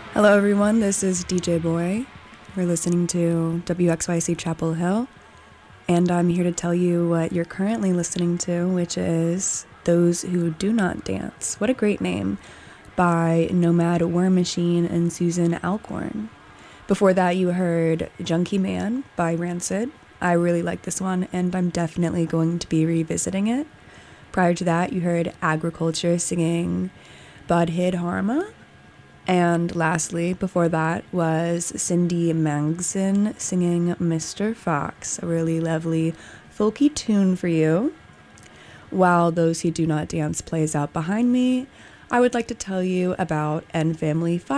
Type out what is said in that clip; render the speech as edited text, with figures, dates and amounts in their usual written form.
Hello, everyone. This is DJ Boy. We're listening to WXYC Chapel Hill, and I'm here to tell you what you're currently listening to, which is Those Who Do Not Dance. What a great name, by Nomad War Machine and Susan Alcorn. Before that, you heard Junkie Man by Rancid. I really like this one, and I'm definitely going to be revisiting it. Prior to that, you heard Agriculture singing Budhid Harma. And lastly, before that, was Cindy Magson singing Mr. Fox, a really lovely folky tune for you. While Those Who Do Not Dance plays out behind me, I would like to tell you about N Family 5.